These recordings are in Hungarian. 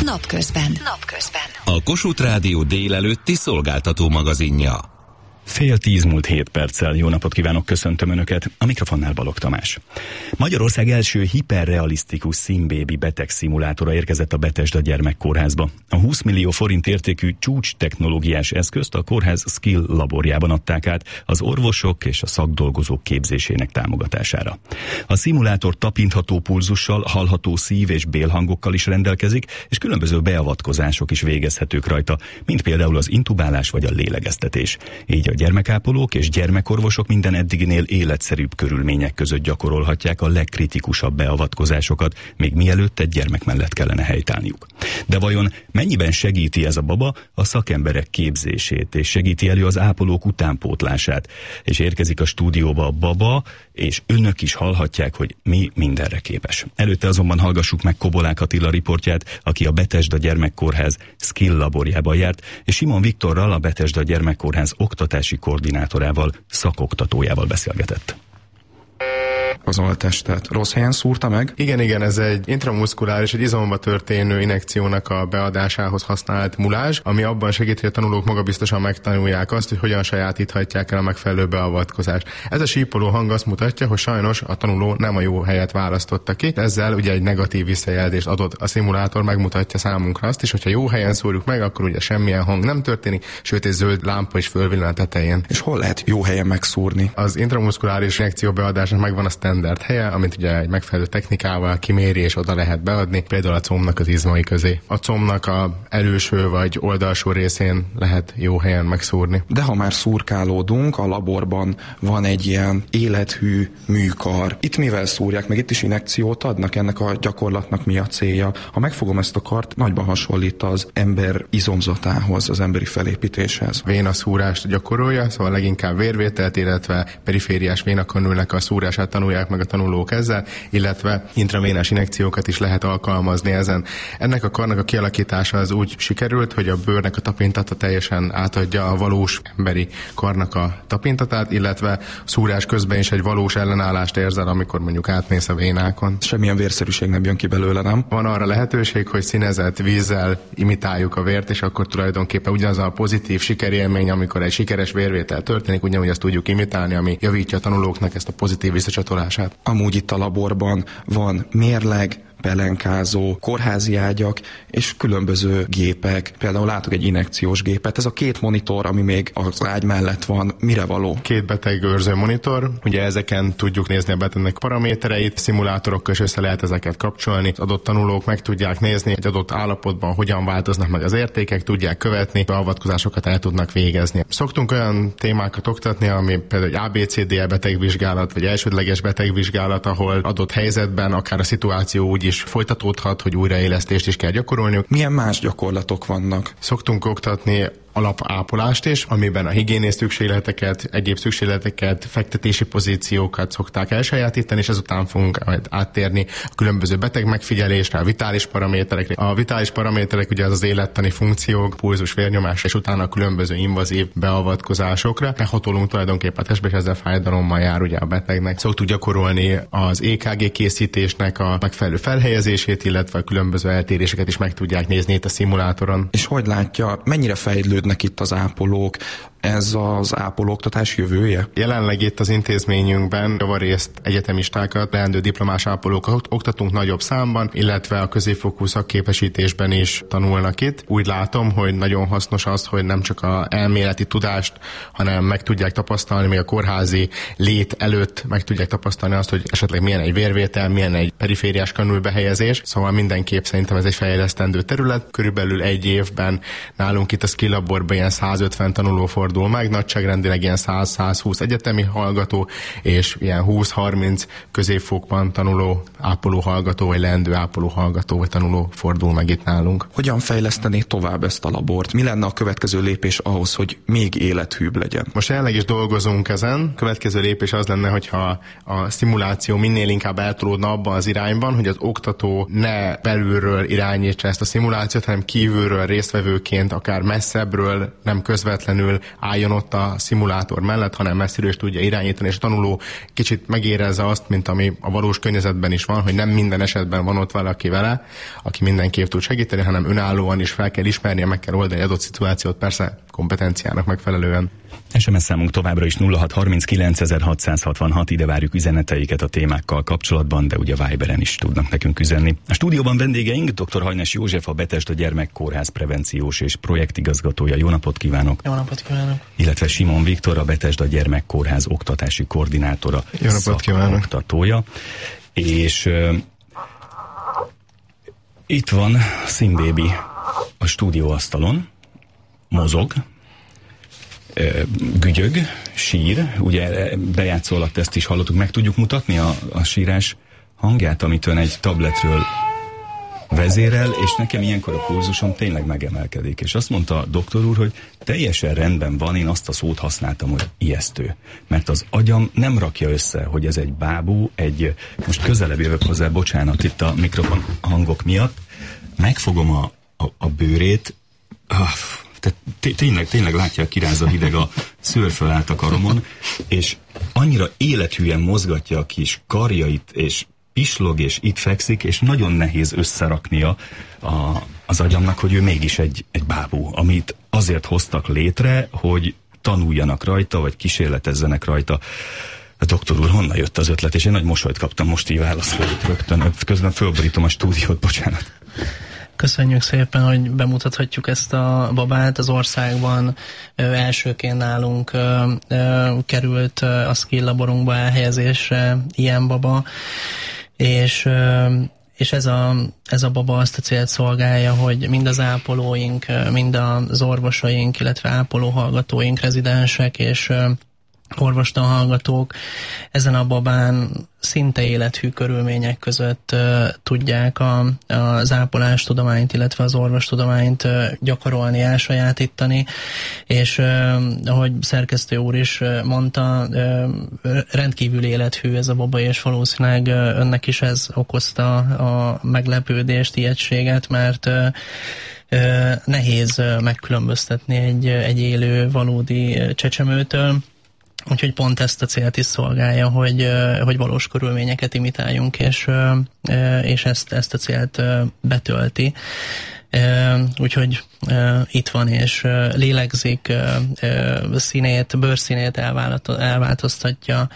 Napközben. A Kossuth Rádió délelőtti szolgáltató magazinja. 9:10 Jó napot kívánok, köszöntöm Önöket, a mikrofonnál Balogh Tamás. Magyarország első hiperrealisztikus színbébi betegszimulátora érkezett a Betesda Gyermekkórházba. A 20 millió forint értékű csúcs technológiás eszközt a kórház Skill laborjában adták át az orvosok és a szakdolgozók képzésének támogatására. A szimulátor tapintható pulzussal, hallható szív- és bélhangokkal is rendelkezik, és különböző beavatkozások is végezhetők rajta, mint például az intubálás vagy a lélegeztetés. Így a gyermekápolók és gyermekorvosok minden eddiginél életszerűbb körülmények között gyakorolhatják a legkritikusabb beavatkozásokat, még mielőtt egy gyermek mellett kellene helytállniuk. De vajon mennyiben segíti ez a baba a szakemberek képzését, és segíti elő az ápolók utánpótlását? És érkezik a stúdióba a baba, és önök is hallhatják, hogy mi mindenre képes. Előtte azonban hallgassuk meg Kobolák Attila riportját, aki a Betesda Gyermekkórház Skill laborjában járt, és Simon Viktorral, a Betesda Gyermekkórház oktatási koordinátorával, szakoktatójával beszélgetett. Az alttestet rossz helyen szúrta meg? Igen, ez egy intramuszkuláris, egy izomba történő injekciónak a beadásához használt mulázs, ami abban segít, hogy a tanulók magabiztosan megtanulják azt, hogy hogyan sajátíthatják el a megfelelő beavatkozást. Ez a sípoló hang azt mutatja, hogy sajnos a tanuló nem a jó helyet választotta ki, ezzel ugye egy negatív visszajelzést adott a szimulátor, megmutatja számunkra azt is, hogyha jó helyen szúrjuk meg, akkor ugye semmilyen hang nem történik, sőt egy zöld lámpa is fölvillan a tetején. És hol lehet jó helyen megszúrni? Az intramuszkuláris injekció beadásnak megvan a standard helye, amit ugye egy megfelelő technikával kiméri és oda lehet beadni, például a combnak az izmai közé. A combnak a előső vagy oldalsó részén lehet jó helyen megszúrni. De ha már szurkálódunk, a laborban van egy ilyen élethű műkar. Itt mivel szúrják meg? Itt is injekciót adnak? Ennek a gyakorlatnak mi a célja? Ha megfogom ezt a kart, nagyban hasonlít az ember izomzatához, az emberi felépítéshez. Vénaszúrást gyakorolja, szóval leginkább vérvételt, illetve perifériás vénakanülnek a szúrását tanulják meg a tanulók ezzel, illetve intravénás injekciókat is lehet alkalmazni ezen. Ennek a karnak a kialakítása az úgy sikerült, hogy a bőrnek a tapintata teljesen átadja a valós emberi karnak a tapintatát, illetve szúrás közben is egy valós ellenállást érzel, amikor mondjuk átmész a vénákon. Semmilyen vérszerűség nem jön ki belőle, nem? Van arra lehetőség, hogy színezett vízzel imitáljuk a vért, és akkor tulajdonképpen ugyanaz a pozitív sikerélmény, amikor egy sikeres vérvétel történik, ugyanúgy azt tudjuk imitálni, ami javítja a tanulóknak ezt a pozitív visszacsatolását. Amúgy itt a laborban van mérleg, pelenkázó, kórházi ágyak és különböző gépek. Például látok egy injekciós gépet. Ez a két monitor, ami még az ágy mellett van, mire való? Két betegőrző monitor. Ugye ezeken tudjuk nézni a betegnek paramétereit, szimulátorokkal is össze lehet ezeket kapcsolni. Az adott tanulók meg tudják nézni, egy adott állapotban hogyan változnak meg az értékek, tudják követni, beavatkozásokat el tudnak végezni. Szoktunk olyan témákat oktatni, ami például egy ABCD betegvizsgálat, vagy elsődleges betegvizsgálat, ahol adott helyzetben akár a szituáció úgy is folytatódhat, hogy újraélesztést is kell gyakorolniuk. Milyen más gyakorlatok vannak? Szoktunk oktatni alapápolást is, amiben a higiéniás szükségleteket, egyéb szükségleteket, fektetési pozíciókat szokták elsajátítani, és ezután fogunk áttérni a különböző beteg megfigyelésre, a vitális paraméterekre. A vitális paraméterek ugye az élettani funkciók, pulzus, vérnyomás, és utána a különböző invazív beavatkozásokra. Meghatolunk tulajdonképpen a testbe, és ezzel fájdalommal jár ugye a betegnek. Szoktuk gyakorolni az EKG készítésnek a megfelelő felhelyezését, illetve a különböző eltéréseket is meg tudják nézni itt a szimulátoron. És hogy látja, mennyire fejlődnek itt az ápolók? Ez az ápolóoktatás jövője? Jelenleg itt az intézményünkben javarészt egyetemistákat, leendő diplomás ápolókat oktatunk nagyobb számban, illetve a középfokú szakképesítésben is tanulnak itt. Úgy látom, hogy nagyon hasznos az, hogy nem csak az elméleti tudást, hanem meg tudják tapasztalni, még a kórházi lét előtt meg tudják tapasztalni azt, hogy esetleg milyen egy vérvétel, milyen egy perifériás kanül behelyezés. Szóval mindenképp szerintem ez egy fejlesztendő terület. Körülbelül egy évben nálunk itt a Skill laborban ilyen 150 tanuló fordul meg, nagyságrendileg ilyen 100-120 egyetemi hallgató, és ilyen 20-30 középfokban tanuló ápoló hallgató, vagy leendő ápoló hallgató, vagy tanuló fordul meg itt nálunk. Hogyan fejlesztené tovább ezt a labort? Mi lenne a következő lépés ahhoz, hogy még élethűbb legyen? Most jelenleg is dolgozunk ezen. Következő lépés az lenne, hogyha a szimuláció minél inkább eltolódna abban az irányban, hogy az oktató ne belülről irányítsa ezt a szimulációt, hanem kívülről résztvevőként, akár messzebbről, nem közvetlenül álljon ott a szimulátor mellett, hanem messziről is tudja irányítani, és a tanuló kicsit megérezze azt, mint ami a valós környezetben is van, hogy nem minden esetben van ott valaki vele, aki mindenképp tud segíteni, hanem önállóan is fel kell ismernie, meg kell oldani adott szituációt, persze kompetenciának megfelelően. SMS számunk továbbra is 0639.666, ide várjuk üzeneteiket a témákkal kapcsolatban, de ugye Viberen is tudnak nekünk üzenni. A stúdióban vendégeink dr. Hajnás József, a Betesda Gyermekkórház prevenciós és projektigazgatója. Jó napot kívánok! Jó napot kívánok! Illetve Simon Viktor, a Betesda Gyermekkórház oktatási koordinátora. Jó napot kívánok! Oktatója. És itt van Színbébi a stúdióasztalon, mozog, gügyög, sír, ugye bejátszó alatt ezt is hallottuk, meg tudjuk mutatni a sírás hangját, amit ön egy tabletről vezérel, és nekem ilyenkor a pulzusom tényleg megemelkedik. És azt mondta a doktor úr, hogy teljesen rendben van, én azt a szót használtam, hogy ijesztő. Mert az agyam nem rakja össze, hogy ez egy bábú, most közelebb jövök hozzá, bocsánat, itt a mikrofon hangok miatt, megfogom a bőrét, tehát tényleg látja, kiráz a hideg, a szőr fölállt a karomon, és annyira élethűen mozgatja a kis karjait, és pislog, és itt fekszik, és nagyon nehéz összeraknia az agyamnak, hogy ő mégis egy bábú, amit azért hoztak létre, hogy tanuljanak rajta, vagy kísérletezzenek rajta. A doktor úr, honnan jött az ötlet? És én nagy mosolyt kaptam, most így válaszoljuk rögtön. Közben fölborítom a stúdiót, bocsánat. Köszönjük szépen, hogy bemutathatjuk ezt a babát. Az országban elsőként nálunk került a skill laborunkba elhelyezésre ilyen baba, és ez a baba azt a célt szolgálja, hogy mind az ápolóink, mind az orvosaink, illetve ápolóhallgatóink, rezidensek és orvostanhallgatók ezen a babán szinte élethű körülmények között tudják az ápolástudományt, illetve az orvostudományt gyakorolni, elsajátítani, és ahogy szerkesztő úr is mondta, rendkívül élethű ez a baba, és valószínűleg önnek is ez okozta a meglepődést, ijegységet, mert nehéz megkülönböztetni egy élő, valódi csecsemőtől. Úgyhogy pont ezt a célt is szolgálja, hogy valós körülményeket imitáljunk, és ezt a célt betölti. Úgyhogy itt van, és lélegzik, bőrszínét elváltoztatja,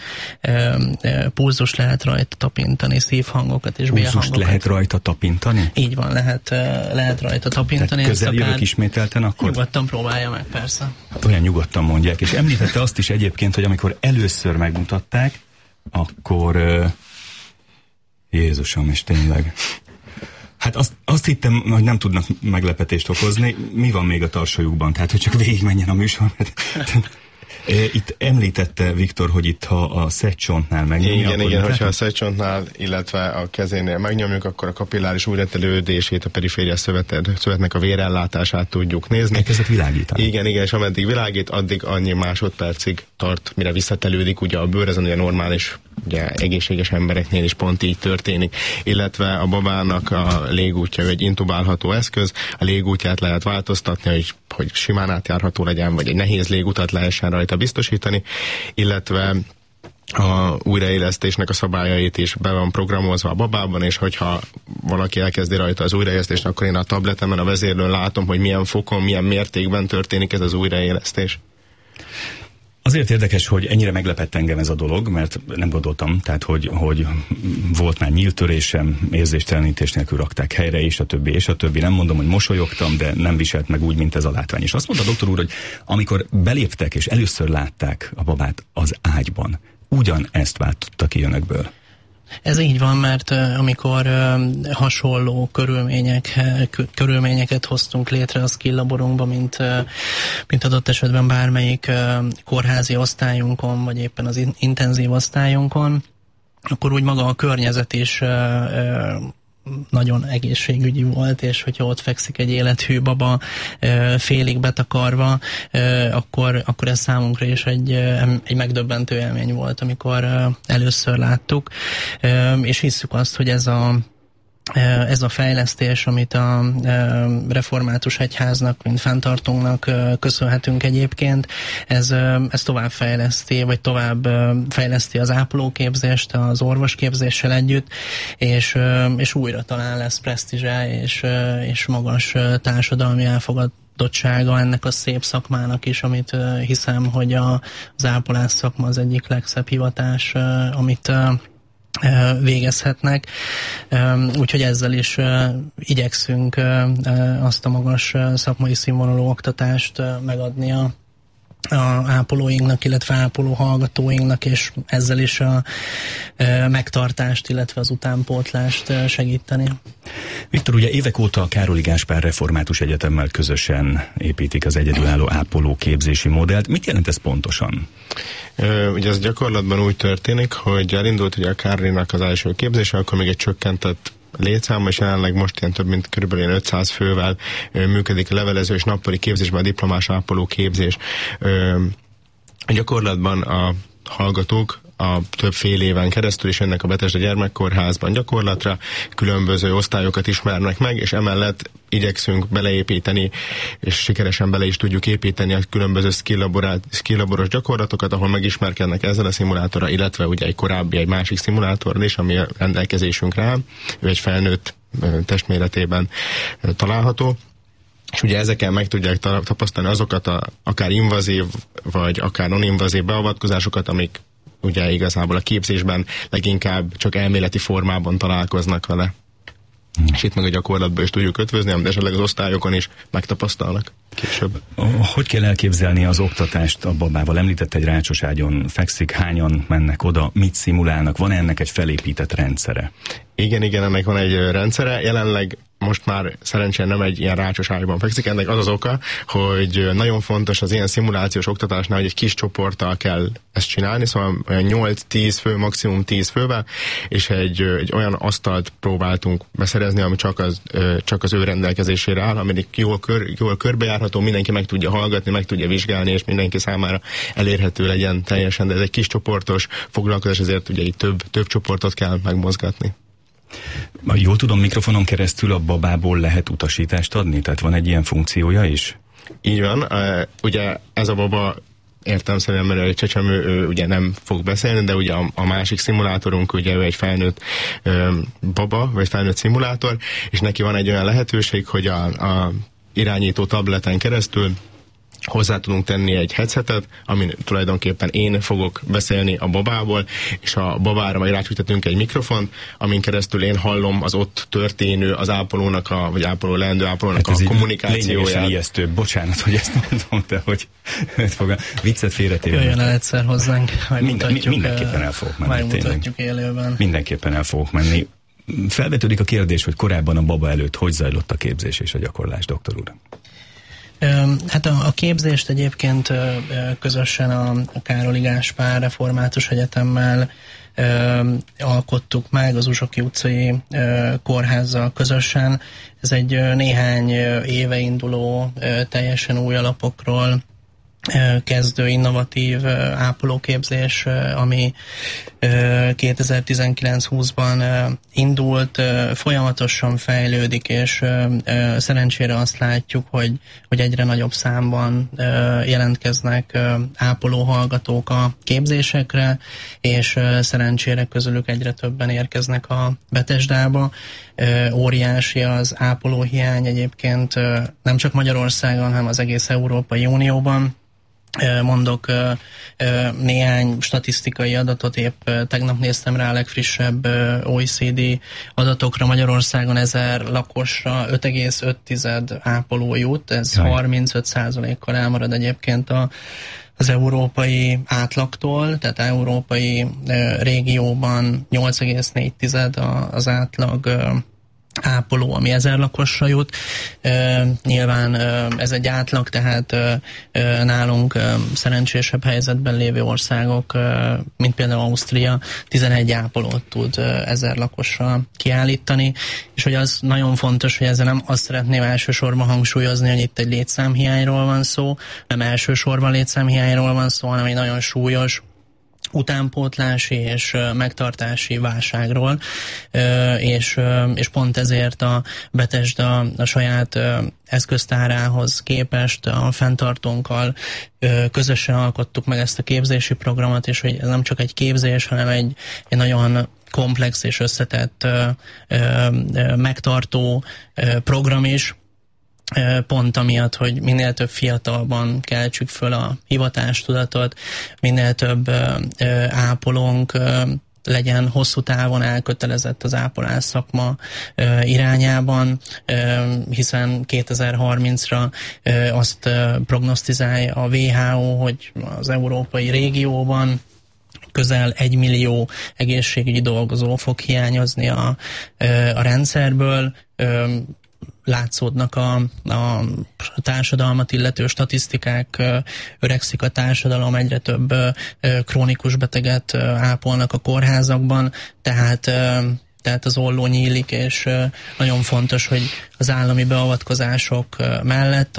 pulzus lehet rajta tapintani, szívhangokat és bélhangokat. Pulzust lehet rajta tapintani? Így van, lehet rajta tapintani. Tehát közel jövök ismételten, akkor? Nyugodtan próbálja meg, persze. Olyan nyugodtan mondják, és említette azt is egyébként, hogy amikor először megmutatták, akkor Jézusom, és tényleg... Hát azt hittem, hogy nem tudnak meglepetést okozni. Mi van még a tarsolyukban? Tehát, hogy csak végigmenjen a műsor. Itt említette Viktor, hogy itt ha a szedcsontnál megnyomja... Igen, hogyha a szedcsontnál, illetve a kezénél megnyomjuk, akkor a kapilláris újratelődését, a perifériás szövetnek a vérellátását tudjuk nézni. Elkezdett világítani. Igen, és ameddig világít, addig annyi másodpercig tart, mire visszatelődik ugye a bőr, ezen ugye normális, ugye egészséges embereknél is pont így történik. Illetve a babának a légútja egy intubálható eszköz, a légútját lehet változtatni, hogy simán átjárható legyen, vagy egy nehéz légutat lehessen rajta biztosítani, illetve a újraélesztésnek a szabályait is be van programozva a babában, és hogyha valaki elkezdi rajta az újraélesztést, akkor én a tabletemen, a vezérlőn látom, hogy milyen fokon, milyen mértékben történik ez az újraélesztés. Azért érdekes, hogy ennyire meglepett engem ez a dolog, mert nem gondoltam, tehát hogy volt már nyílt törésem, érzéstelenítés nélkül rakták helyre, és a többi. Nem mondom, hogy mosolyogtam, de nem viselt meg úgy, mint ez a látvány. És azt mondta a doktor úr, hogy amikor beléptek és először látták a babát az ágyban, ugyanezt váltotta ki önökből. Ez így van, mert amikor hasonló körülményeket hoztunk létre a skill laborunkban, mint adott esetben bármelyik kórházi osztályunkon, vagy éppen az intenzív osztályunkon, akkor úgy maga a környezet is nagyon egészségügyi volt, és hogyha ott fekszik egy élethű baba félig betakarva, akkor ez számunkra is egy megdöbbentő élmény volt, amikor először láttuk, és hisszük azt, hogy ez a fejlesztés, amit a református egyháznak, mint fenntartónknak köszönhetünk egyébként, ez tovább fejleszti, vagy tovább fejleszti az ápolóképzést az orvosképzéssel együtt, és újra talán lesz presztízse és magas társadalmi elfogadottsága ennek a szép szakmának is, amit hiszem, hogy az ápolás szakma az egyik legszebb hivatás, amit végezhetnek, úgyhogy ezzel is igyekszünk azt a magas szakmai színvonalú oktatást megadni a ápolóinknak, illetve ápoló hallgatóinknak, és ezzel is a megtartást, illetve az utánpótlást segíteni. Viktor, ugye évek óta a Károli Gáspár Református Egyetemmel közösen építik az egyedülálló ápoló képzési modellt. Mit jelent ez pontosan? Ugye ez gyakorlatban úgy történik, hogy elindult ugye a Károlinak az első képzése, akkor még egy csökkentett létszáma, és jelenleg most ilyen több mint kb. 500 fővel működik a levelező és nappali képzésben a diplomás ápoló képzés. Gyakorlatban a hallgatók a több fél éven keresztül is ennek a Betesda Gyermekkórházban gyakorlatra különböző osztályokat ismernek meg, és emellett igyekszünk beleépíteni, és sikeresen bele is tudjuk építeni a különböző skill-laboros gyakorlatokat, ahol megismerkednek ezzel a szimulátorral, illetve ugye egy másik szimulátor is, ami a rendelkezésünkre áll, ő egy felnőtt testméretében található. És ugye ezeken meg tudják tapasztalni azokat akár invazív, vagy akár non-invazív beavatkozásokat, amik ugye igazából a képzésben leginkább csak elméleti formában találkoznak vele. És itt meg a gyakorlatban is tudjuk ötvözni, de esetleg az osztályokon is megtapasztalnak később. Hogy kell elképzelni az oktatást a babával? Említett, egy rácsos ágyon fekszik, hányan mennek oda, mit szimulálnak? Van ennek egy felépített rendszere? Igen, ennek van egy rendszere. Jelenleg most már szerencsére nem egy ilyen rácsos ágyban fekszik. Ennek az oka, hogy nagyon fontos az ilyen szimulációs oktatásnál, hogy egy kis csoporttal kell ezt csinálni, szóval 8-10 fő, maximum 10 fővel, és egy olyan asztalt próbáltunk beszerezni, ami csak az ő rendelkezésére áll, amelyik jól körbejárható, mindenki meg tudja hallgatni, meg tudja vizsgálni, és mindenki számára elérhető legyen teljesen, de ez egy kis csoportos foglalkozás, ezért ugye itt több csoportot kell megmozgatni. Jól tudom, mikrofonon keresztül a babából lehet utasítást adni? Tehát van egy ilyen funkciója is? Így van. Ugye ez a baba értelemszerűen, mert egy csecsemő ugye nem fog beszélni, de ugye a másik szimulátorunk, ugye ő egy felnőtt baba, vagy felnőtt szimulátor, és neki van egy olyan lehetőség, hogy a irányító tableten keresztül hozzá tudunk tenni egy headsetet, amin tulajdonképpen én fogok beszélni a babából, és a babára majd rácsújtatunk egy mikrofont, amin keresztül én hallom az ott történő, az ápolónak, vagy leendő ápolónak a kommunikációját. Lényegesen ijesztő. Bocsánat, hogy ezt mondom, de hogy viccet félretéve. Jöjjön el egyszer hozzánk, mindenképpen el fogok menni. Mutatjuk élőben. Mindenképpen el fogok menni. Felvetődik a kérdés, hogy korábban a baba előtt hogy zajlott a képzés és a gyakorlás, doktor úr? Hát a képzést egyébként közösen a Károli Gáspár Református Egyetemmel alkottuk meg, az Uzsoki utcai kórházzal közösen. Ez egy néhány éve induló, teljesen új alapokról kezdő innovatív ápolóképzés, ami 2019-20-ban indult, folyamatosan fejlődik, és szerencsére azt látjuk, hogy egyre nagyobb számban jelentkeznek ápolóhallgatók a képzésekre, és szerencsére közülük egyre többen érkeznek a Betesdába. Óriási az ápolóhiány egyébként nem csak Magyarországon, hanem az egész Európai Unióban. Mondok néhány statisztikai adatot, épp tegnap néztem rá a legfrissebb OECD adatokra. Magyarországon 1000 lakosra 5,5 ápoló jut, ez 35%-kal elmarad egyébként az európai átlagtól, tehát európai régióban 8,4 az átlag ápoló, ami 1000 lakosra jut. Nyilván ez egy átlag, tehát nálunk szerencsésebb helyzetben lévő országok, mint például Ausztria, 11 ápolót tud 1000 lakosra kiállítani, és hogy az nagyon fontos, hogy ezzel nem azt szeretném elsősorban hangsúlyozni, hogy itt egy létszámhiányról van szó, nem elsősorban létszámhiányról van szó, hanem egy nagyon súlyos utánpótlási és megtartási válságról, és pont ezért a Betesda a saját eszköztárához képest a fenntartónkkal közösen alkottuk meg ezt a képzési programot, és hogy ez nem csak egy képzés, hanem egy nagyon komplex és összetett megtartó program is, pont amiatt, hogy minél több fiatalban keltsük föl a hivatástudatot, minél több ápolónk legyen hosszú távon elkötelezett az ápolás szakma irányában, hiszen 2030-ra azt prognosztizálja a WHO, hogy az európai régióban közel 1 millió egészségügyi dolgozó fog hiányozni a rendszerből. Látszódnak a társadalmat illető statisztikák, öregszik a társadalom, egyre több krónikus beteget ápolnak a kórházakban, tehát az olló nyílik, és nagyon fontos, hogy az állami beavatkozások mellett,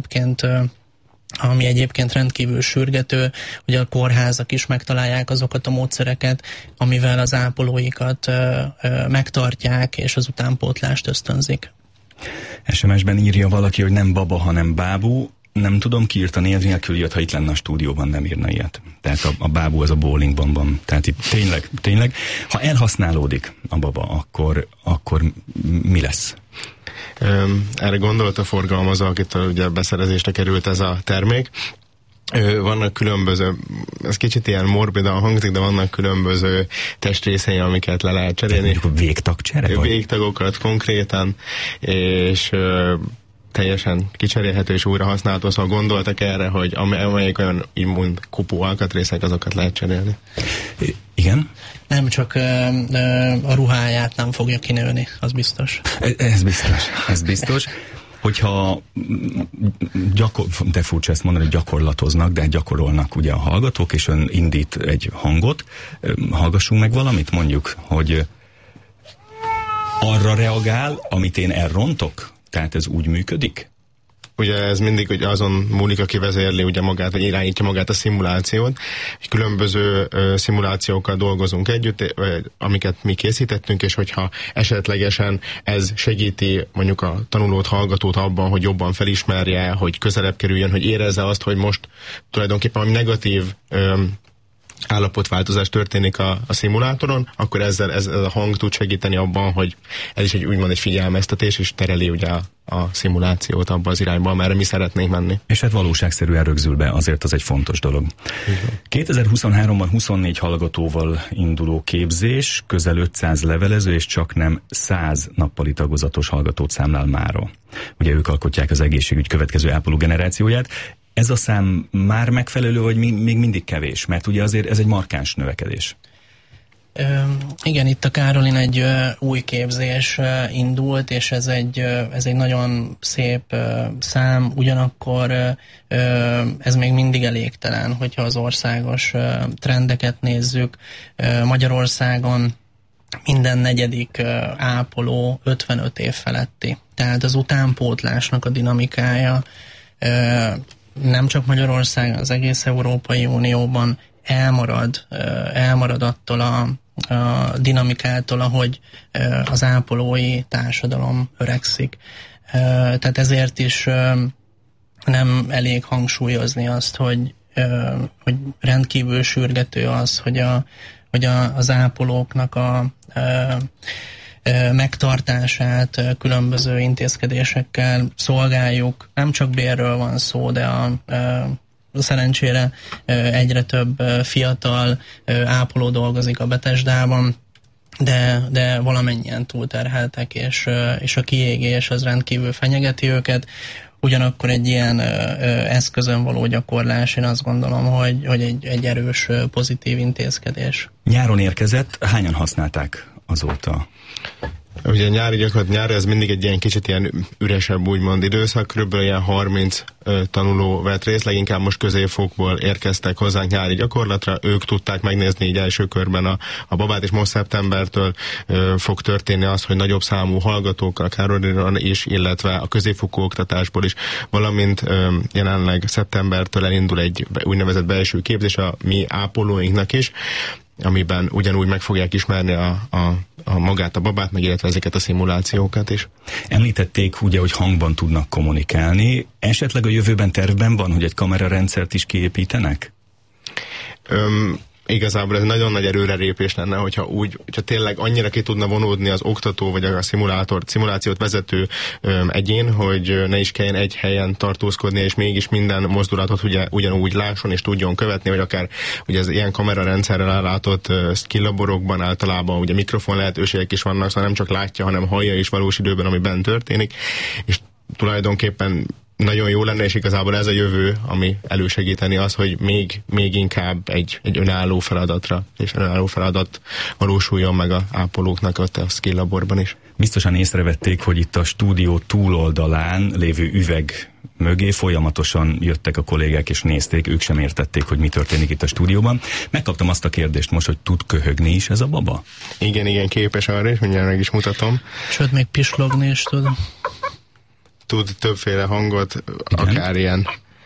ami egyébként rendkívül sürgető, hogy a kórházak is megtalálják azokat a módszereket, amivel az ápolóikat megtartják, és az utánpótlást ösztönzik. SMS-ben írja valaki, hogy nem baba, hanem bábú. Nem tudom, ki írt a név nélkül, ilyet, ha itt lenne a stúdióban, nem írna ilyet. Tehát a bábú az a bowlingban van. Tehát itt tényleg, ha elhasználódik a baba, akkor mi lesz? Erre gondolt a forgalmazó, akitől ugye beszerezésre került ez a termék. Vannak különböző, ez kicsit ilyen morbidan hangzik, de vannak különböző testrészei, amiket le lehet cserélni. Mondjuk a végtagcsere? Végtagokat konkrétan, és teljesen kicserélhető és újra használható, szóval gondoltak erre, hogy amelyik olyan immun kopó alkatrészek, azokat lehet cserélni. Igen? Nem csak a ruháját nem fogja kinőni, az biztos. Ez biztos. Hogyha de furcsa ezt mondani, hogy gyakorlatoznak, de gyakorolnak ugye a hallgatók, és ön indít egy hangot, hallgassunk meg valamit, mondjuk, hogy arra reagál, amit én elrontok? Tehát ez úgy működik? Ugye ez mindig hogy azon múlik, aki vezérli ugye magát, vagy irányítja magát a szimulációt. Különböző szimulációkkal dolgozunk együtt, amiket mi készítettünk, és hogyha esetlegesen ez segíti mondjuk a tanulót, hallgatót abban, hogy jobban felismerje, hogy közelebb kerüljön, hogy érezze azt, hogy most tulajdonképpen valami negatív állapotváltozás történik a szimulátoron, akkor ezzel a hang tud segíteni abban, hogy ez is úgymond egy figyelmeztetés, és tereli ugye a szimulációt abba az irányba, amerre mi szeretnénk menni. És hát valóságszerűen rögzül be, azért az egy fontos dolog. 2023-ban 24 hallgatóval induló képzés, közel 500 levelező, és csak nem 100 nappali tagozatos hallgatót számlál mára. Ugye ők alkotják az egészségügy következő ápoló generációját. Ez a szám már megfelelő, vagy még mindig kevés? Mert ugye azért ez egy markáns növekedés. Igen, itt a Károlin egy új képzés indult, és ez egy nagyon szép szám, ugyanakkor ez még mindig elégtelen, hogyha az országos trendeket nézzük. Magyarországon minden negyedik ápoló 55 év feletti. Tehát az utánpótlásnak a dinamikája nem csak Magyarországon, az egész Európai Unióban elmarad attól a dinamikától, ahogy az ápolói társadalom öregszik. Tehát ezért is nem elég hangsúlyozni azt, hogy rendkívül sürgető az, hogy az ápolóknak a megtartását különböző intézkedésekkel szolgáljuk. Nem csak bérről van szó, de szerencsére egyre több fiatal ápoló dolgozik a Betesdában, de valamennyien túlterheltek, és a kiégés az rendkívül fenyegeti őket. Ugyanakkor egy ilyen eszközön való gyakorlás, én azt gondolom, hogy egy erős, pozitív intézkedés. Nyáron érkezett, hányan használták azóta? Ugye nyári ez mindig egy ilyen kicsit ilyen üresebb úgymond időszak, körülbelül ilyen 30 tanuló vett részt, leginkább most középfokból érkeztek hozzánk nyári gyakorlatra, ők tudták megnézni így első körben a babát, és most szeptembertől fog történni az, hogy nagyobb számú hallgatókkal, Károlyról is, illetve a középfokú oktatásból is, valamint jelenleg szeptembertől elindul egy úgynevezett belső képzés a mi ápolóinknak is, amiben ugyanúgy meg fogják ismerni a magát a babát, meg illetve ezeket a szimulációkat is. Említették ugye, hogy hangban tudnak kommunikálni. Esetleg a jövőben tervben van, hogy egy kamerarendszert is kiépítenek? Igazából ez nagyon nagy erőrelépés lenne, hogyha tényleg annyira ki tudna vonódni az oktató vagy a szimulációt vezető egyén, hogy ne is kelljen egy helyen tartózkodni, és mégis minden mozdulatot ugyanúgy lásson és tudjon követni, vagy akár ugye az ilyen kamerarendszerrel ellátott skill-laborokban általában ugye mikrofon lehetőségek is vannak, szóval nem csak látja, hanem hallja is valós időben, ami bent történik, és tulajdonképpen nagyon jó lenne, és igazából ez a jövő, ami elősegíteni az, hogy még inkább egy önálló feladatra, és önálló feladat valósuljon meg az ápolóknak ott a skill laborban is. Biztosan észrevették, hogy itt a stúdió túloldalán lévő üveg mögé folyamatosan jöttek a kollégák és nézték, ők sem értették, hogy mi történik itt a stúdióban. Megkaptam azt a kérdést most, hogy tud köhögni is ez a baba? Igen, képes arra is, mindjárt meg is mutatom. Sőt, még pislogni is tud. Tud többféle hangot, igen? Akár ilyen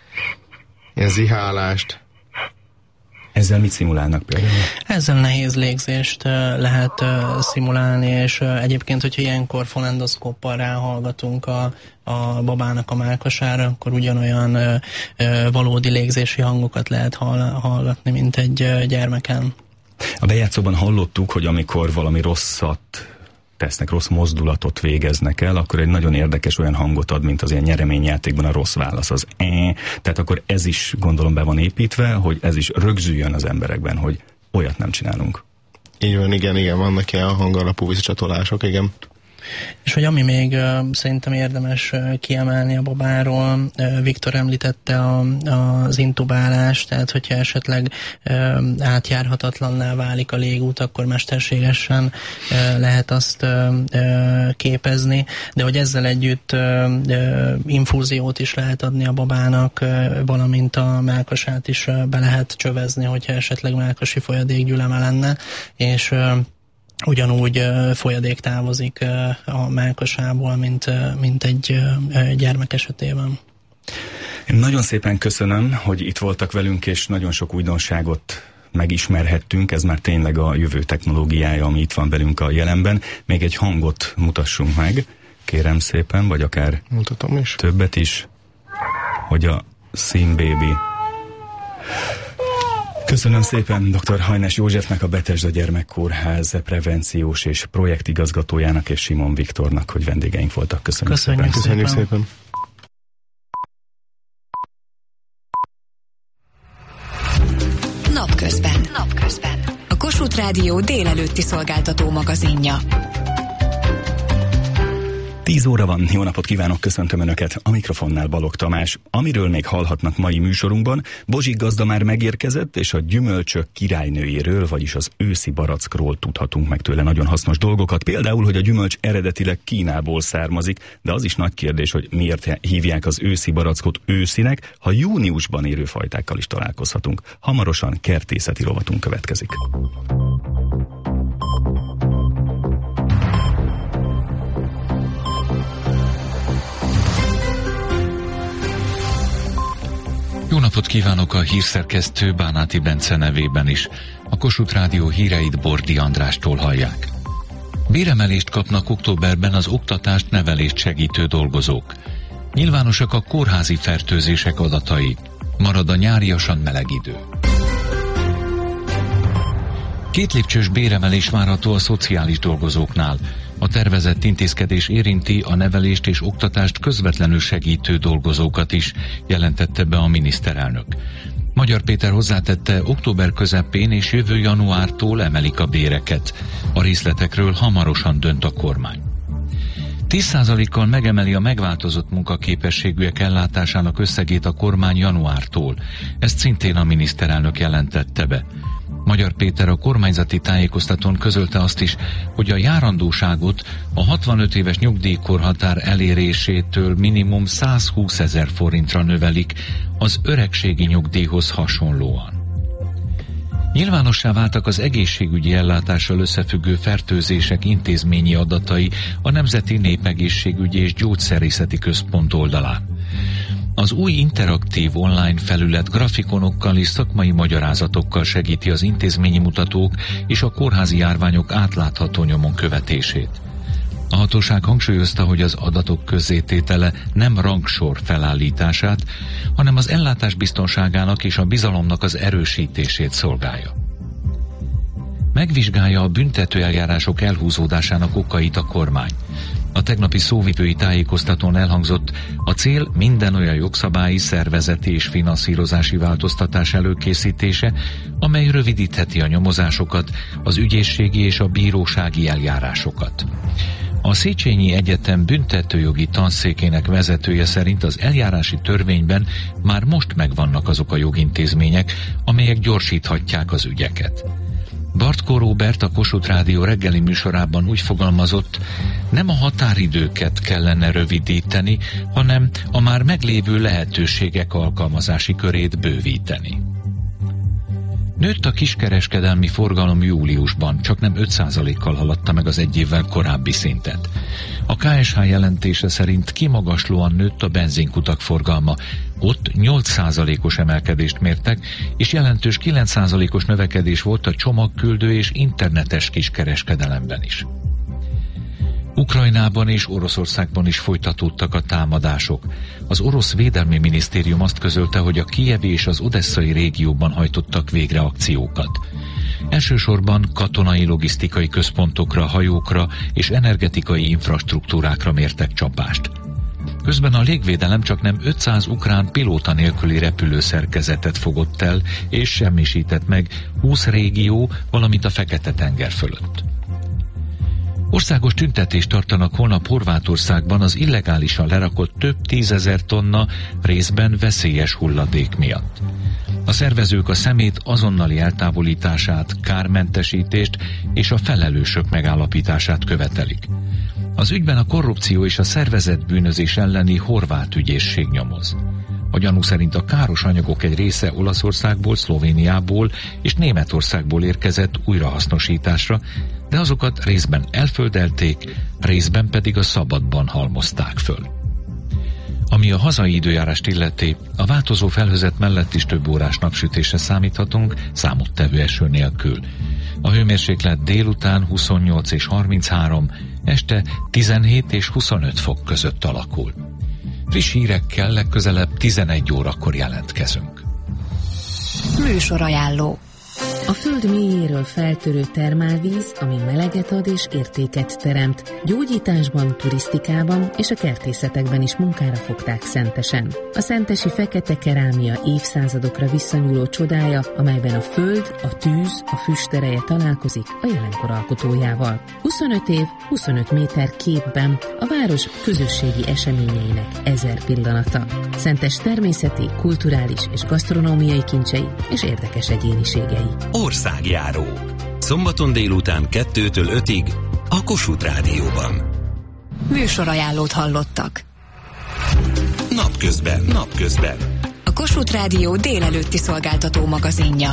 zihálást. Ezzel mit szimulálnak például? Ezzel nehéz légzést lehet szimulálni, és egyébként, hogyha ilyenkor fonendoszkóppal ráhallgatunk a babának a mellkasára, akkor ugyanolyan valódi légzési hangokat lehet hallgatni, mint egy gyermeken. A bejátszóban hallottuk, hogy amikor valami rosszat tesznek, rossz mozdulatot végeznek el, akkor egy nagyon érdekes olyan hangot ad, mint az ilyen nyereményjátékban a rossz válasz, az Tehát akkor ez is gondolom be van építve, hogy ez is rögzüljön az emberekben, hogy olyat nem csinálunk. Így van, igen, vannak ilyen hangalapú visszacsatolások, igen. És hogy ami még szerintem érdemes kiemelni a babáról, Viktor említette az intubálást, tehát hogyha esetleg átjárhatatlanná válik a légút, akkor mesterségesen lehet azt képezni, de hogy ezzel együtt infúziót is lehet adni a babának, valamint a mellkasát is be lehet csövezni, hogyha esetleg mellkasi folyadékgyüleme lenne, és ugyanúgy folyadék távozik a mellkasából, mint egy gyermek esetében. Én nagyon szépen köszönöm, hogy itt voltak velünk, és nagyon sok újdonságot megismerhettünk. Ez már tényleg a jövő technológiája, ami itt van velünk a jelenben. Még egy hangot mutassunk meg, kérem szépen, vagy akár mutatom is. Többet is, hogy a SimBaby. Köszönöm szépen dr. Hajnás Józsefnek, a Betesda Gyermekkórház prevenciós és projektigazgatójának, és Simon Viktornak, hogy vendégeink voltak. Köszönjük szépen. Köszönjük szépen. Napközben. A Kossuth Rádió délelőtti szolgáltató magazinja. 10 óra van, jó napot kívánok, köszöntöm Önöket, a mikrofonnál Balogh Tamás. Amiről még hallhatnak mai műsorunkban, Bozsik gazda már megérkezett, és a gyümölcsök királynőjéről, vagyis az őszi barackról tudhatunk meg tőle nagyon hasznos dolgokat. Például, hogy a gyümölcs eredetileg Kínából származik, de az is nagy kérdés, hogy miért hívják az őszi barackot őszinek, ha júniusban érő fajtákkal is találkozhatunk. Hamarosan kertészeti rovatunk következik. Jó napot kívánok a hírszerkesztő Bánáti Bence nevében is. A Kossuth Rádió híreit Bordi Andrástól hallják. Béremelést kapnak októberben az oktatást, nevelést segítő dolgozók. Nyilvánosak a kórházi fertőzések adatai. Marad a nyáriasan meleg idő. 2 lépcsős béremelés várható a szociális dolgozóknál. A tervezett intézkedés érinti a nevelést és oktatást közvetlenül segítő dolgozókat is, jelentette be a miniszterelnök. Magyar Péter hozzátette, október közepén és jövő januártól emelik a béreket. A részletekről hamarosan dönt a kormány. 10%-kal megemeli a megváltozott munkaképességűek ellátásának összegét a kormány januártól. Ezt szintén a miniszterelnök jelentette be. Magyar Péter a kormányzati tájékoztatón közölte azt is, hogy a járandóságot a 65 éves nyugdíjkorhatár elérésétől minimum 120 000 forintra növelik az öregségi nyugdíjhoz hasonlóan. Nyilvánossá váltak az egészségügyi ellátással összefüggő fertőzések intézményi adatai a Nemzeti Népegészségügyi és Gyógyszerészeti Központ oldalán. Az új interaktív online felület grafikonokkal és szakmai magyarázatokkal segíti az intézményi mutatók és a kórházi járványok átlátható nyomon követését. A hatóság hangsúlyozta, hogy az adatok közzététele nem rangsor felállítását, hanem az ellátás biztonságának és a bizalomnak az erősítését szolgálja. Megvizsgálja a büntetőeljárások elhúzódásának okait a kormány. A tegnapi szóvivői tájékoztatón elhangzott, a cél minden olyan jogszabályi, szervezeti és finanszírozási változtatás előkészítése, amely rövidítheti a nyomozásokat, az ügyészségi és a bírósági eljárásokat. A Széchenyi Egyetem büntetőjogi tanszékének vezetője szerint az eljárási törvényben már most megvannak azok a jogintézmények, amelyek gyorsíthatják az ügyeket. Bartkó Róbert a Kossuth Rádió reggeli műsorában úgy fogalmazott, nem a határidőket kellene rövidíteni, hanem a már meglévő lehetőségek alkalmazási körét bővíteni. Nőtt a kiskereskedelmi forgalom júliusban, csaknem 5%-kal haladta meg az egy évvel korábbi szintet. A KSH jelentése szerint kimagaslóan nőtt a benzinkutak forgalma. Ott 8%-os emelkedést mértek, és jelentős 9%-os növekedés volt a csomagküldő és internetes kiskereskedelemben is. Ukrajnában és Oroszországban is folytatódtak a támadások. Az orosz védelmi minisztérium azt közölte, hogy a kijevi és az odesszai régióban hajtottak végre akciókat. Elsősorban katonai logisztikai központokra, hajókra és energetikai infrastruktúrákra mértek csapást. Közben a légvédelem csaknem 500 ukrán pilóta nélküli repülőszerkezetet fogott el és semmisített meg 20 régió, valamint a Fekete-tenger fölött. Országos tüntetést tartanak holnap Horvátországban az illegálisan lerakott több 10 000 tonna részben veszélyes hulladék miatt. A szervezők a szemét azonnali eltávolítását, kármentesítést és a felelősök megállapítását követelik. Az ügyben a korrupció és a szervezett bűnözés elleni horvát ügyészség nyomoz. A gyanú szerint a káros anyagok egy része Olaszországból, Szlovéniából és Németországból érkezett újrahasznosításra, de azokat részben elföldelték, részben pedig a szabadban halmozták föl. Ami a hazai időjárást illeti, a változó felhőzet mellett is több órás napsütésre számíthatunk, számottevő eső nélkül. A hőmérséklet délután 28 és 33, este 17 és 25 fok között alakul. Friss hírekkel legközelebb 11 órakor jelentkezünk. Műsorajánló. A föld mélyéről feltörő termálvíz, ami meleget ad és értéket teremt. Gyógyításban, turisztikában és a kertészetekben is munkára fogták Szentesen. A szentesi fekete kerámia évszázadokra visszanyúló csodája, amelyben a föld, a tűz, a füstereje találkozik a jelenkor alkotójával. 25 év, 25 méter képben a város közösségi eseményeinek 1000 pillanata. Szentes természeti, kulturális és gasztronómiai kincsei és érdekes egyéniségei. Országjáró. Szombaton délután 2-től 5-ig a Kossuth Rádióban. Műsorajánlót hallottak. Napközben. A Kossuth Rádió délelőtti szolgáltató magazinja.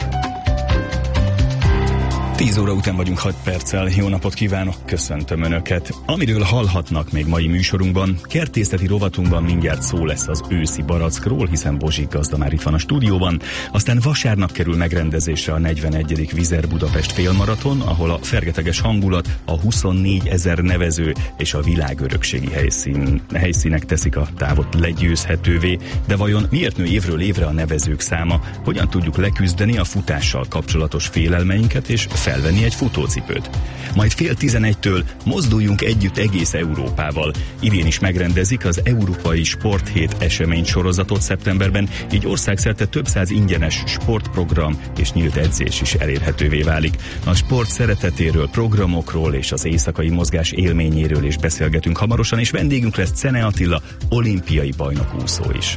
10 óra után vagyunk 6 perccel. Jó napot kívánok, köszöntöm Önöket. Amiről hallhatnak még mai műsorunkban, kertészeti rovatunkban mindjárt szó lesz az őszi barackról, hiszen Bozsik gazda már itt van a stúdióban. Aztán vasárnap kerül megrendezésre a 41. Vizer Budapest félmaraton, ahol a fergeteges hangulat, a 24 000 nevező és a világörökségi helyszínek teszik a távot legyőzhetővé. De vajon miért nő évről évre a nevezők száma? Hogyan tudjuk leküzdeni a futással kapcsolatos félelmeinket és felvenni egy futócipőt. Majd 10:30-től mozduljunk együtt egész Európával. Idén is megrendezik az Európai Sporthét esemény sorozatot szeptemberben, így országszerte több száz ingyenes sportprogram és nyílt edzés is elérhetővé válik. A sport szeretetéről, programokról és az éjszakai mozgás élményéről is beszélgetünk hamarosan, és vendégünk lesz Czene Attila, olimpiai bajnok úszó is.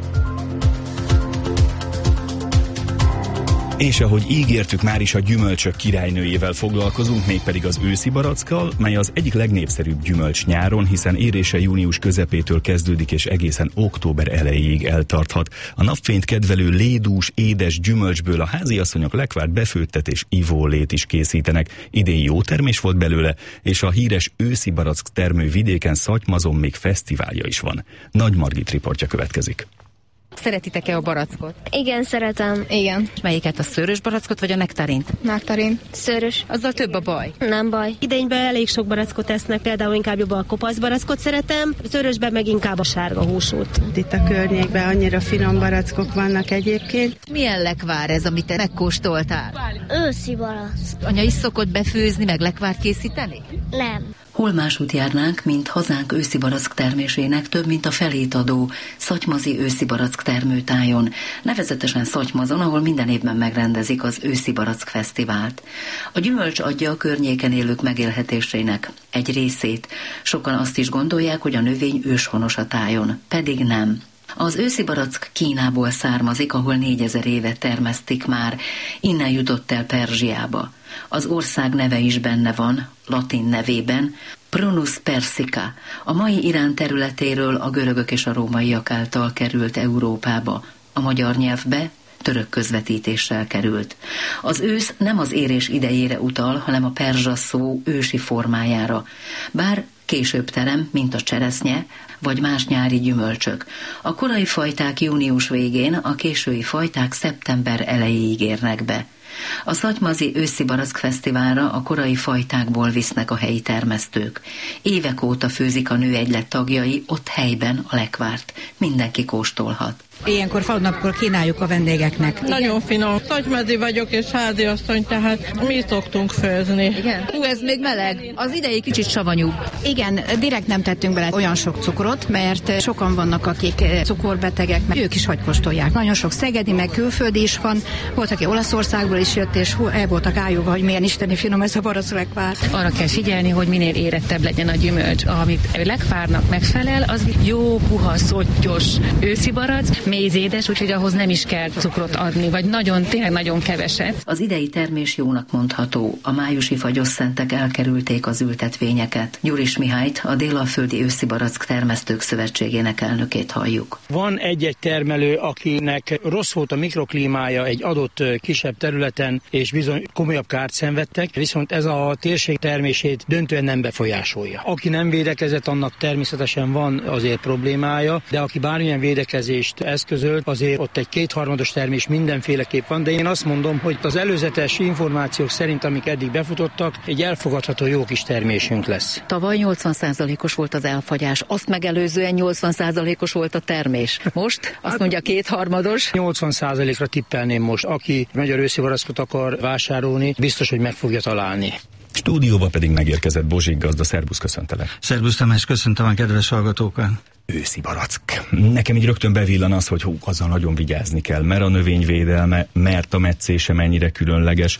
És ahogy ígértük, már is a gyümölcsök királynőjével foglalkozunk, mégpedig az őszi barackkal, mely az egyik legnépszerűbb gyümölcs nyáron, hiszen érése június közepétől kezdődik és egészen október elejéig eltarthat. A napfényt kedvelő lédús, édes gyümölcsből a háziasszonyok lekvárt befőttet és ivólét is készítenek. Idén jó termés volt belőle, és a híres őszi barack termő vidéken, Szatymazon még fesztiválja is van. Nagy Margit riportja következik. Szeretitek-e a barackot? Igen, szeretem. Igen. Melyiket, a szőrös barackot vagy a nektarint? Nektarint. Szőrös. Azzal több a baj? Nem baj. Idényben elég sok barackot esznek, például inkább jobban a kopasz barackot szeretem, szőrösben meg inkább a sárga húsút. Itt a környékben annyira finom barackok vannak egyébként. Milyen lekvár ez, amit te megkóstoltál? Őszi barack. Anya is szokott befőzni, meg lekvárt készíteni? Nem. Hol másút járnánk, mint hazánk őszi barack termésének több mint a felét adó szatymazi őszi barack termőtájon, nevezetesen Szatymazon, ahol minden évben megrendezik az őszi barack fesztivált. A gyümölcs adja a környéken élők megélhetésének egy részét. Sokan azt is gondolják, hogy a növény őshonos a tájon, pedig nem. Az őszi barack Kínából származik, ahol 4000 éve termesztik már, innen jutott el Perzsiába. Az ország neve is benne van, latin nevében, Prunus persica, a mai Irán területéről a görögök és a rómaiak által került Európába, a magyar nyelvbe török közvetítéssel került. Az ősz nem az érés idejére utal, hanem a perzsa szó ősi formájára, bár később terem, mint a cseresznye, vagy más nyári gyümölcsök. A korai fajták június végén, a késői fajták szeptember elejéig érnek be. A szatymazi őszi barack fesztiválra a korai fajtákból visznek a helyi termesztők. Évek óta főzik a nőegylet tagjai ott helyben a lekvárt. Mindenki kóstolhat. Ilyenkor falunapkor kínáljuk a vendégeknek. Nagyon finom. Szatymazi vagyok és háziasszony, tehát mi szoktunk főzni. Igen? Ez még meleg. Az idei kicsit savanyúbb. Igen, direkt nem tettünk bele olyan sok cukrot, mert sokan vannak, akik cukorbetegek, mert ők is hagykóstolják. Nagyon sok szegedi, meg külföldi is van. Volt, aki Olaszországból is jött, és el voltak ájulva, hogy milyen isteni finom ez a barack lekvár. Arra kell figyelni, hogy minél érettebb legyen a gyümölcs. Amit lekvárnak megfelel, az jó, puha, szottyos őszi barack, mézédes, úgyhogy ahhoz nem is kell cukrot adni, vagy tényleg nagyon keveset. Az idei termés jónak mondható. A májusi fagyosszentek elkerülték az ültetvényeket. Gyuris Mihályt, a Délalföldi Őszi Barack Termesztők Szövetségének elnökét halljuk. Van egy-egy termelő, akinek rossz volt a mikroklímája egy adott kisebb területen, és bizony komolyabb kárt szenvedtek, viszont ez a térség termését döntően nem befolyásolja. Aki nem védekezett, annak természetesen van azért problémája, de aki bármilyen védekezést eszközölt, azért ott egy kétharmados termés mindenféleképp van, de én azt mondom, hogy az előzetes információk szerint, amik eddig befutottak, egy elfogadható jó kis termésünk lesz. Tavaly 80%-os volt az elfagyás, azt megelőzően 80%-os volt a termés. Most azt mondja kétharmados. 80%-ra tippelném most. Aki magyar őszi barackot akar vásárolni, biztos, hogy meg fogja találni. Stúdióba pedig megérkezett Bozsik gazda. Szerbusz, köszöntelek. Szerbusz Tamás, köszöntöm a kedves hallgatókat. Őszi barack. Nekem így rögtön bevillan az, hogy azzal nagyon vigyázni kell, mert a növényvédelme, mert a metszése mennyire különleges.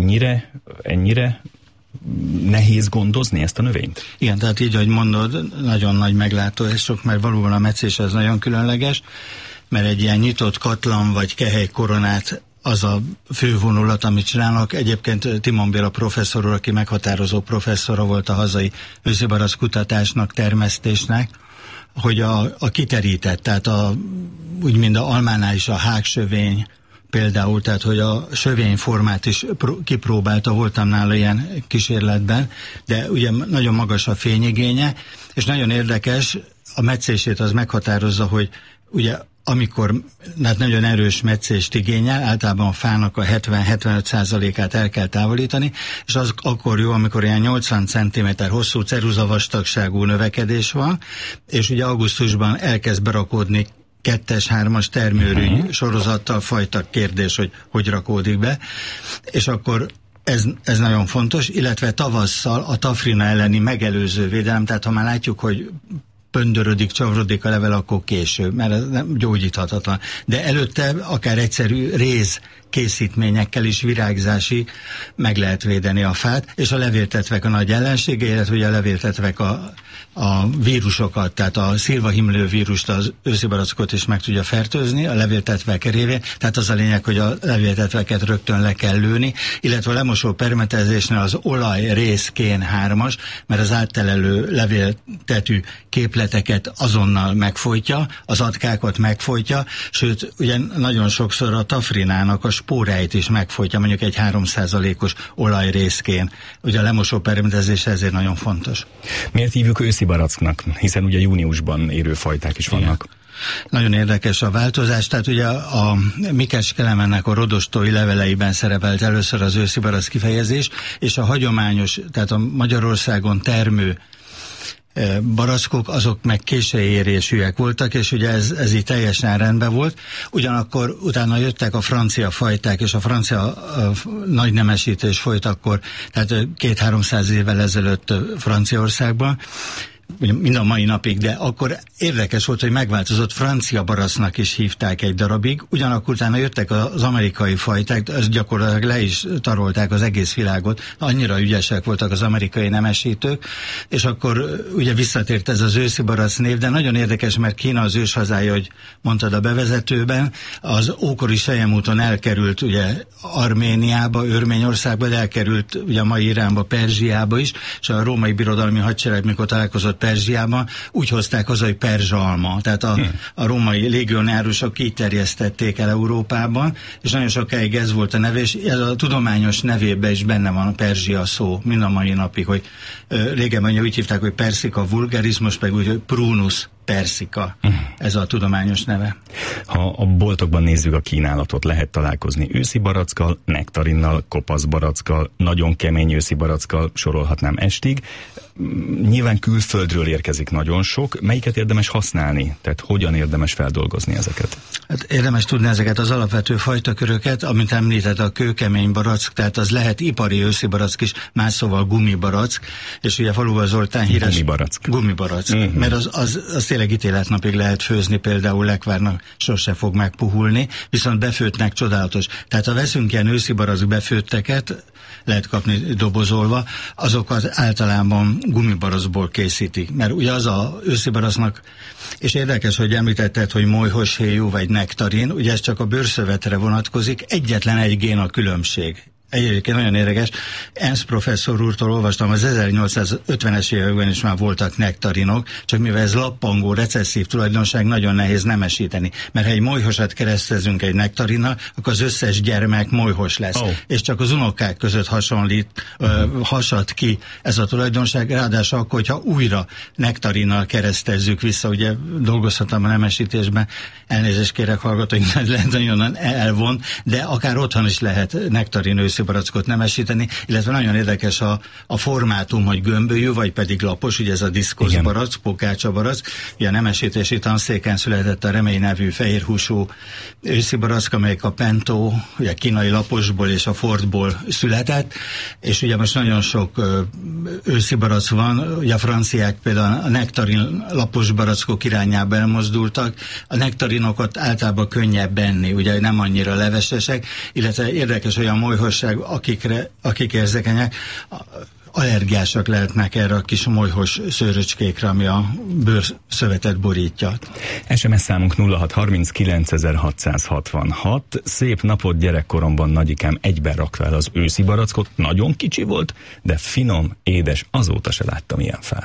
Ennyire nehéz gondozni ezt a növényt? Igen, tehát így, ahogy mondod, nagyon nagy meglátások, mert valóban a metszés az nagyon különleges, mert egy ilyen nyitott katlan vagy kehely koronát az a fő vonulat, amit csinálnak. Egyébként Timon Béla professzor úr, aki meghatározó professzora volt a hazai őszibarack kutatásnak, termesztésnek, hogy a kiterített, tehát úgy mind a almánál is a hágsövény például, tehát hogy a sövényformát is kipróbálta, voltam nála ilyen kísérletben, de ugye nagyon magas a fényigénye, és nagyon érdekes, a metszését az meghatározza, hogy ugye amikor nagyon erős metszést igényel, általában a fának a 70-75%-át el kell távolítani, és az akkor jó, amikor ilyen 80 cm hosszú ceruzavastagságú növekedés van, és ugye augusztusban elkezd berakódni 2-es, 3-as termőrűny sorozattal, fajta kérdés, hogy rakódik be, és akkor Ez nagyon fontos, illetve tavasszal a tafrina elleni megelőző védelem, tehát ha már látjuk, hogy pöndörödik, csavarodik a level, akkor késő, mert ez nem gyógyíthatatlan. De előtte akár egyszerű réz készítményekkel is virágzási meg lehet védeni a fát, és a levéltetvek a nagy ellensége, illetve ugye a levéltetvek a vírusokat, tehát a szilvahimlő vírust, az őszibarackot is meg tudja fertőzni a levéltetvek révén, tehát az a lényeg, hogy a levéltetveket rögtön le kell lőni, illetve a lemosó permetezésnél az olaj részkén 3-as, mert az áttelelő levéltetű képleteket azonnal megfojtja, az atkákat megfojtja, sőt, ugye nagyon sokszor a tafrinának a spóráit is megfojtja, mondjuk egy 3%-os olajrészkén. Ugye a lemosó permetezés ezért nagyon fontos. Miért hívjuk őszibaracknak? Hiszen ugye júniusban érő fajták is vannak. Igen. Nagyon érdekes a változás, tehát ugye a Mikes Kelemennek a rodostói leveleiben szerepelt először az őszibarack kifejezés, és a hagyományos, tehát a Magyarországon termő barackok, azok meg későérésűek voltak, és ugye ez így teljesen rendben volt. Ugyanakkor utána jöttek a francia fajták, és a francia nagy nemesítés folyt akkor, tehát 200-300 évvel ezelőtt Franciaországban, mind a mai napig, de akkor érdekes volt, hogy megváltozott, francia baracnak is hívták egy darabig, ugyanakkor utána jöttek az amerikai fajták, az gyakorlatilag le is tarolták az egész világot, annyira ügyesek voltak az amerikai nemesítők, és akkor ugye visszatért ez az őszibarack név, de nagyon érdekes, mert Kína az őshazája, hogy mondtad a bevezetőben, az ókori selyemúton elkerült ugye Arméniába, Örményországba, de elkerült ugye a mai Iránba, Perzsiába is, és a római birodalmi hadsereg, mikor találkozott Perzsiában, úgy hozták haza, hogy perzsalma. Tehát a római légionárusok így terjesztették el Európában, és nagyon sokáig ez volt a neve, és ez a tudományos nevében is benne van a perzsia szó, mind a mai napig, hogy régebben úgy hívták, hogy persika vulgaris, most meg úgy, hogy prunus persika. Ez a tudományos neve. Ha a boltokban nézzük a kínálatot, lehet találkozni őszibarackkal, nektarinnal, kopaszbarackkal, nagyon kemény őszibarackkal, sorolhatnám estig. Nyilván külföldről érkezik nagyon sok. Melyiket érdemes használni? Tehát hogyan érdemes feldolgozni ezeket? Hát érdemes tudni ezeket az alapvető fajtaköröket, amit említett, a kőkemény barack, tehát az lehet ipari őszibarack is, más szóval gumibarack, és ugye Faluba Zoltán híres gumibarack. Mert az tényleg ítéletnapig lehet főzni, például lekvárnak sose fog megpuhulni, viszont befőttnek csodálatos. Tehát ha veszünk ilyen őszibarack befőtteket, lehet kapni dobozolva, azokat általában gumibarackból készítik. Mert ugye az a őszibaracknak, és érdekes, hogy említetted, hogy molyhos héjú vagy nektarin, ugye ez csak a bőrszövetre vonatkozik, egyetlen egy gén a különbség. Egyébként nagyon érdekes, Ensz professzor úrtól olvastam, az 1850-es években is már voltak nektarinok, csak mivel ez lappangó, recesszív tulajdonság, nagyon nehéz nemesíteni. Mert ha egy molyhosat keresztezünk egy nektarinnal, akkor az összes gyermek molyhos lesz. És csak az unokák között hasad ki ez a tulajdonság, ráadásul akkor, hogyha újra nektarinnal keresztezzük vissza, ugye dolgozhatom a nemesítésben, elnézést kérek hallgatóink, lehet nagyon elvon, de akár otthon is lehet nektarin őszibarackot nemesíteni, illetve nagyon érdekes a formátum, hogy gömbölyű, vagy pedig lapos, ugye ez a diszkoszbarack, pokácsabarack, ugye a nemesítési tanszéken született a Remény nevű fehérhúsú őszibarack, amelyik a Pentó, ugye kínai laposból és a Fordból született, és ugye most nagyon sok őszibarack van, ugye a franciák például a nektarin lapos barackok irányába elmozdultak, a nektarinokat általában könnyebb enni, ugye nem annyira levesesek, illetve érdekes, hogy a molyhosság, akik érzékenyek, allergiásak lehetnek erre a kis molyhos szőröcskékre, ami a bőrszövetet borítja. SMS számunk 0639.666. Szép napot, gyerekkoromban nagyikám egyben rakta el az őszibarackot, nagyon kicsi volt, de finom, édes, azóta se láttam ilyen fát.